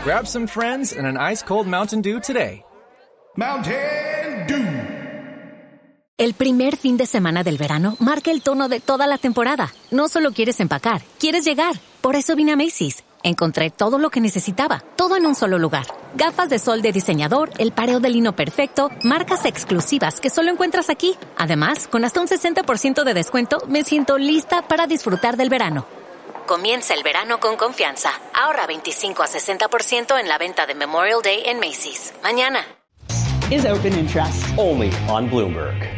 Grab some friends and an ice-cold Mountain Dew today. Mountain Dew. El primer fin de semana del verano marca el tono de toda la temporada. No solo quieres empacar, quieres llegar. Por eso vine a Macy's. Encontré todo lo que necesitaba, todo en un solo lugar. Gafas de sol de diseñador, el pareo de lino perfecto, marcas exclusivas que solo encuentras aquí. Además, con hasta un 60% de descuento, me siento lista para disfrutar del verano. Comienza el verano con confianza. Ahorra 25 a 60% en la venta de Memorial Day en Macy's. Mañana. Is open interest. Only on Bloomberg.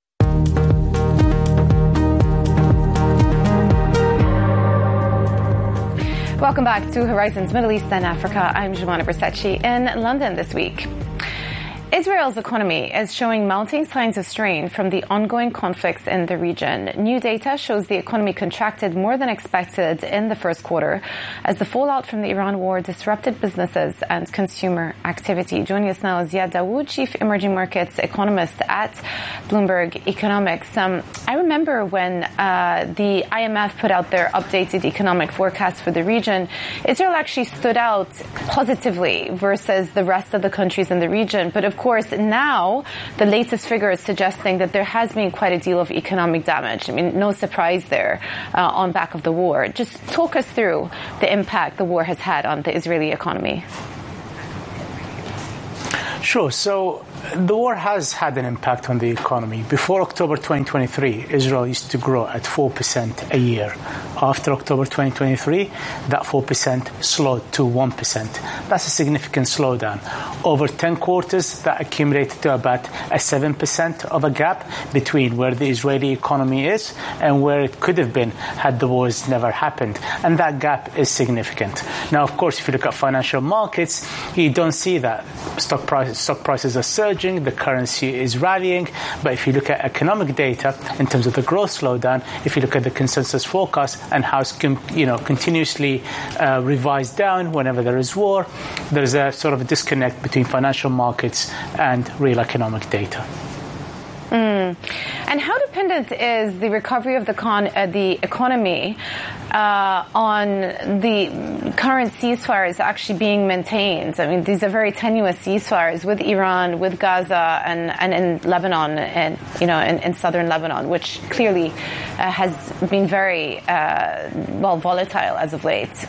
Welcome back to Horizons Middle East and Africa. I'm Jumana Bersachi in London this week. Israel's economy is showing mounting signs of strain from the ongoing conflicts in the region. New data shows the economy contracted more than expected in the first quarter as the fallout from the Iran war disrupted businesses and consumer activity. Joining us now is Ziad Dawood, Chief Emerging Markets Economist at Bloomberg Economics. I remember when the IMF put out their updated economic forecast for the region, Israel actually stood out positively versus the rest of the countries in the region. But of course, now the latest figure is suggesting that there has been quite a deal of economic damage. I mean, no surprise there on back of the war. Just talk us through the impact the war has had on the Israeli economy. Sure. So the war has had an impact on the economy. Before October 2023, Israel used to grow at 4% a year. After October 2023, that 4% slowed to 1%. That's a significant slowdown. Over 10 quarters, that accumulated to about a 7% of a gap between where the Israeli economy is and where it could have been had the wars never happened. And that gap is significant. Now, of course, if you look at financial markets, you don't see that. Stock prices are surging, the currency is rallying, but if you look at economic data in terms of the growth slowdown, if you look at the consensus forecast and how it's continuously revised down whenever there is war, there is a sort of a disconnect between financial markets and real economic data. And how dependent is the recovery of the economy on the current ceasefires actually being maintained? I mean, these are very tenuous ceasefires with Iran, with Gaza, and in Lebanon, and in southern Lebanon, which clearly has been very volatile as of late.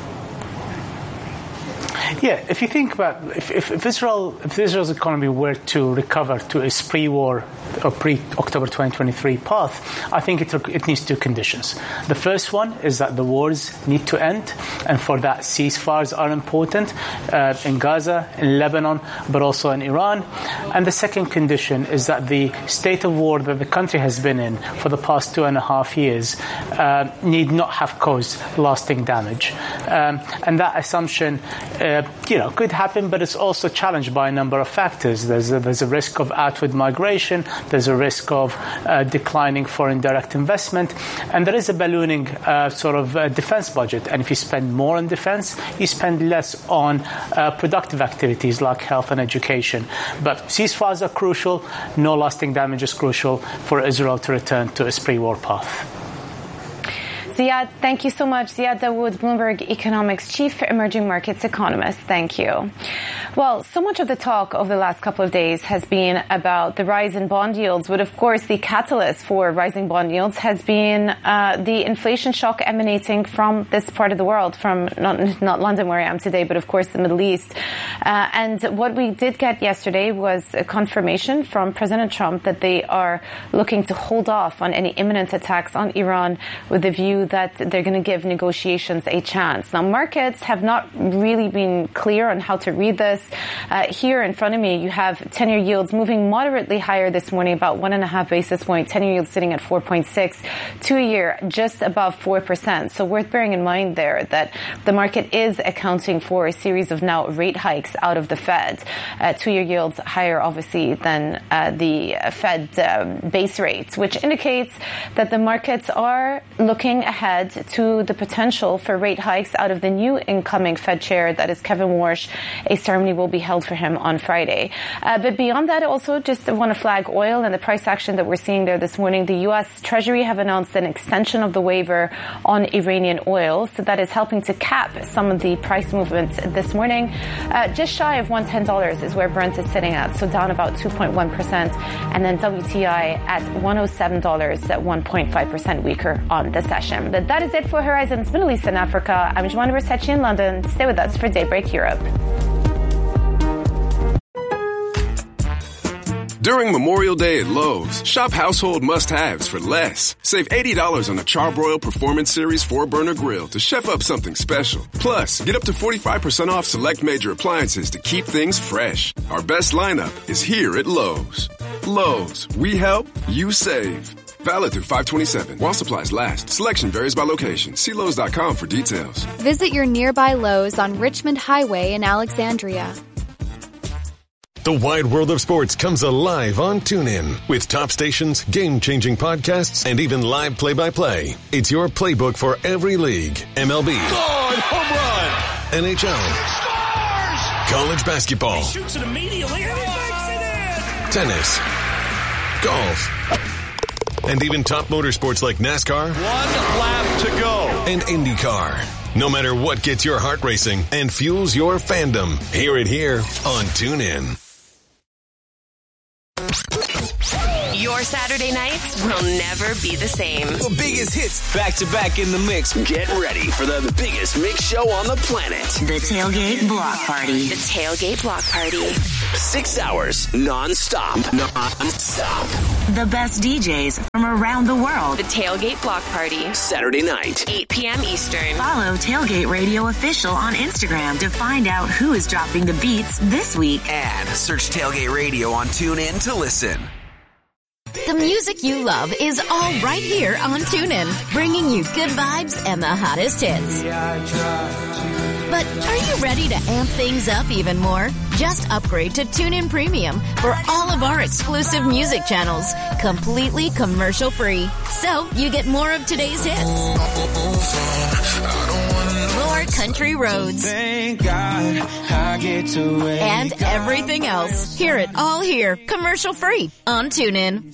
Yeah, if you think about if Israel's economy were to recover to its pre-war or pre-October 2023 path, I think it needs two conditions. The first one is that the wars need to end, and for that ceasefires are important in Gaza, in Lebanon, but also in Iran. And the second condition is that the state of war that the country has been in for the past 2.5 years need not have caused lasting damage. And that assumption could happen, but it's also challenged by a number of factors. There's a risk of outward migration, there's a risk of declining foreign direct investment, and there is a ballooning defense budget. And if you spend more on defense, you spend less on productive activities like health and education. But ceasefires are crucial. No lasting damage is crucial for Israel to return to its pre-war path. Ziad, thank you so much. Ziad Dawood, Bloomberg Economics Chief Emerging Markets Economist. Thank you. Well, so much of the talk over the last couple of days has been about the rise in bond yields, but of course the catalyst for rising bond yields has been the inflation shock emanating from this part of the world, from not London where I am today, but of course the Middle East. And what we did get yesterday was a confirmation from President Trump that they are looking to hold off on any imminent attacks on Iran with the view that they're going to give negotiations a chance. Now, markets have not really been clear on how to read this. Here in front of me, you have 10-year yields moving moderately higher this morning, about 1.5 basis points. 10-year yields sitting at 4.6, 2-year just above 4%. So worth bearing in mind there that the market is accounting for a series of now rate hikes out of the Fed. 2-year yields higher, obviously, than the Fed base rates, which indicates that the markets are looking ahead to the potential for rate hikes out of the new incoming Fed chair, that is Kevin Warsh, a ceremony will be held for him on Friday. But beyond that, I also just want to flag oil and the price action that we're seeing there this morning. The U.S. Treasury have announced an extension of the waiver on Iranian oil, so that is helping to cap some of the price movements this morning. Just shy of $110 is where Brent is sitting at, so down about 2.1%, and then WTI at $107 at 1.5% weaker on the session. But that is it for Horizons Middle East and Africa. I'm Joanna Versace in London. Stay with us for Daybreak Europe. During Memorial Day at Lowe's, shop household must-haves for less. Save $80 on the Charbroil Performance Series 4-burner grill to chef up something special. Plus, get up to 45% off select major appliances to keep things fresh. Our best lineup is here at Lowe's. Lowe's, we help, you save. Valid through 5/27. While supplies last. Selection varies by location. See Lowe's.com for details. Visit your nearby Lowe's on Richmond Highway in Alexandria. The wide world of sports comes alive on TuneIn. With top stations, game-changing podcasts, and even live play-by-play. It's your playbook for every league. MLB. Gone, home run. NHL. Scores! College basketball. He shoots it immediately and he makes it in! Tennis. Golf. And even top motorsports like NASCAR. 1 lap to go. And IndyCar. No matter what gets your heart racing and fuels your fandom, hear it here on TuneIn. Your Saturday nights will never be the same. The biggest hits back to back in the mix. Get ready for the biggest mix show on the planet. The Tailgate Block Party. The Tailgate Block Party. 6 hours non-stop. Non-stop. The best DJs from around the world. The Tailgate Block Party. Saturday night. 8 p.m. Eastern. Follow Tailgate Radio Official on Instagram to find out who is dropping the beats this week. And search Tailgate Radio on TuneIn to listen. The music you love is all right here on TuneIn, bringing you good vibes and the hottest hits. But are you ready to amp things up even more? Just upgrade to TuneIn Premium for all of our exclusive music channels, completely commercial-free. So you get more of today's hits. More country roads. Thank God I get to and everything else. Hear it all here, commercial-free on TuneIn.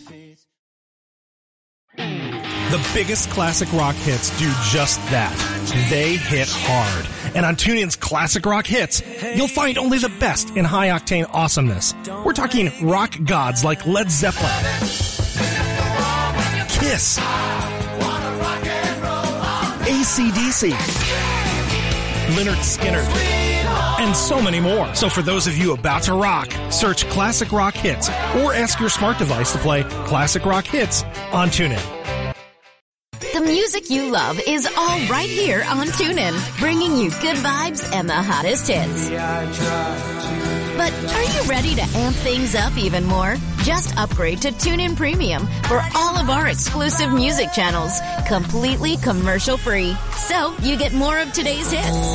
The biggest classic rock hits do just that. They hit hard. And on TuneIn's Classic Rock Hits, you'll find only the best in high-octane awesomeness. We're talking rock gods like Led Zeppelin, Kiss, AC/DC, Lynyrd Skynyrd, and so many more. So for those of you about to rock, search Classic Rock Hits or ask your smart device to play Classic Rock Hits on TuneIn. The music you love is all right here on TuneIn, bringing you good vibes and the hottest hits. But are you ready to amp things up even more? Just upgrade to TuneIn Premium for all of our exclusive music channels, completely commercial-free. So you get more of today's hits.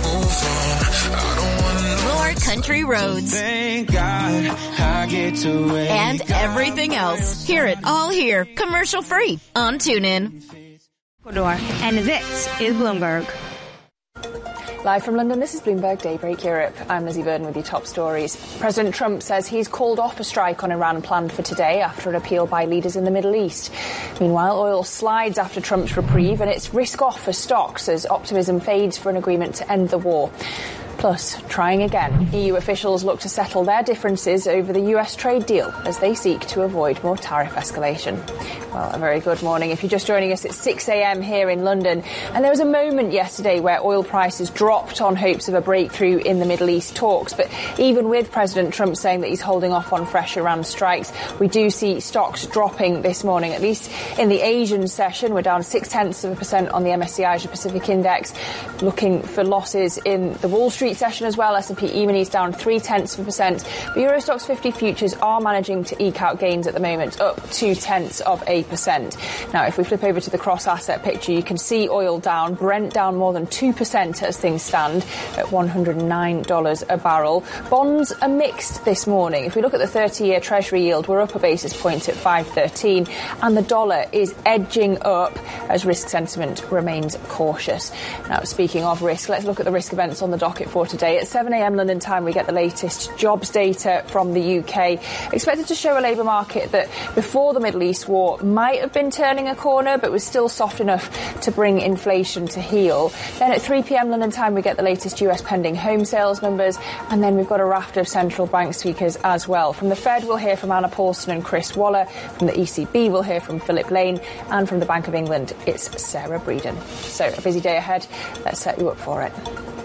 More country roads. Thank God I get to and everything else. Hear it all here, commercial-free on TuneIn. And this is Bloomberg. Live from London, this is Bloomberg Daybreak Europe. I'm Lizzie Burden with your top stories. President Trump says he's called off a strike on Iran planned for today after an appeal by leaders in the Middle East. Meanwhile, oil slides after Trump's reprieve and it's risk off for stocks as optimism fades for an agreement to end the war. Plus, trying again, EU officials look to settle their differences over the US trade deal as they seek to avoid more tariff escalation. Well, a very good morning. If you're just joining us, it's 6 a.m. here in London. And there was a moment yesterday where oil prices dropped on hopes of a breakthrough in the Middle East talks. But even with President Trump saying that he's holding off on fresh Iran strikes, we do see stocks dropping this morning, at least in the Asian session. We're down 0.6% on the MSCI Asia Pacific Index, looking for losses in the Wall Street session as well. S&P E-minis down 0.3%. But Euro Stoxx 50 futures are managing to eke out gains at the moment, up 0.2%. Now, if we flip over to the cross-asset picture, you can see oil down, Brent down more than 2% as things stand at $109 a barrel. Bonds are mixed this morning. If we look at the 30-year Treasury yield, we're up a basis point at 5.13, and the dollar is edging up as risk sentiment remains cautious. Now, speaking of risk, let's look at the risk events on the docket for today. At 7 a.m. London time, we get the latest jobs data from the UK, expected to show a labour market that before the Middle East war might have been turning a corner, but was still soft enough to bring inflation to heel. Then at 3 p.m. London time, we get the latest US pending home sales numbers, and then we've got a raft of central bank speakers as well. From the Fed, we'll hear from Anna Paulson and Chris Waller. From the ECB, we'll hear from Philip Lane, and from the Bank of England, it's Sarah Breeden. So a busy day ahead. Let's set you up for it.